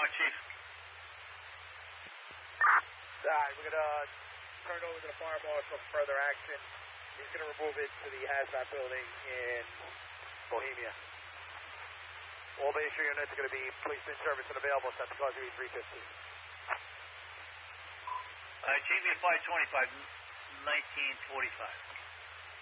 Chief? All right, we're going to turn it over to the fire marshal for further action. He's going to remove it to the hazmat building in Bohemia. All base units are going to be placed in service and available at Santa Claus 350. GV 525, 1945.